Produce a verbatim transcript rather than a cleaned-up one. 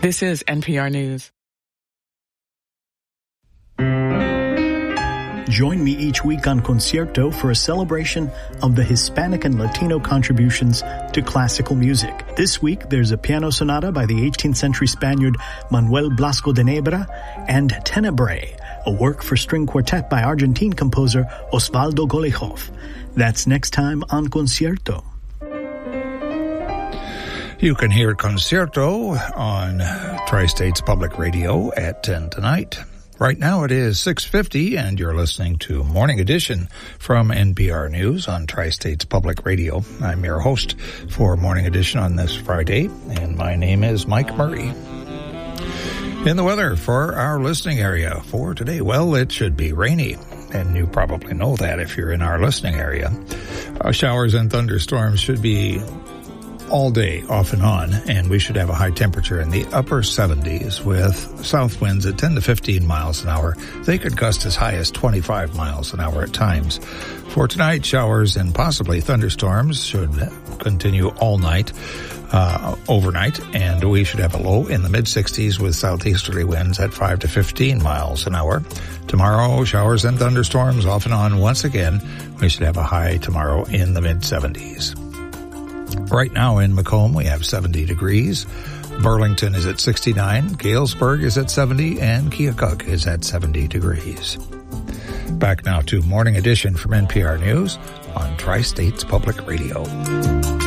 This is N P R News. Join me each week on Concierto for a celebration of the Hispanic and Latino contributions to classical music. This week, there's a piano sonata by the eighteenth century Spaniard Manuel Blasco de Nebra and Tenebrae, a work for string quartet by Argentine composer Osvaldo Golijov. That's next time on Concierto. You can hear Concierto on Tri-States Public Radio at ten tonight. Right now it is six fifty, and you're listening to Morning Edition from N P R News on Tri-States Public Radio. I'm your host for Morning Edition on this Friday, and my name is Mike Murray. In the weather for our listening area for today, well, it should be rainy, and you probably know that if you're in our listening area. Uh, showers and thunderstorms should be all day off and on, and we should have a high temperature in the upper seventies with south winds at ten to fifteen miles an hour. They could gust as high as twenty-five miles an hour at times. For tonight, showers and possibly thunderstorms should continue all night, uh, overnight, and we should have a low in the mid sixties with southeasterly winds at five to fifteen miles an hour. Tomorrow, showers and thunderstorms off and on once again. We should have a high tomorrow in the mid seventies. Right now in Macomb, we have seventy degrees. Burlington is at sixty-nine. Galesburg is at seventy. And Keokuk is at seventy degrees. Back now to Morning Edition from N P R News on Tri-States Public Radio.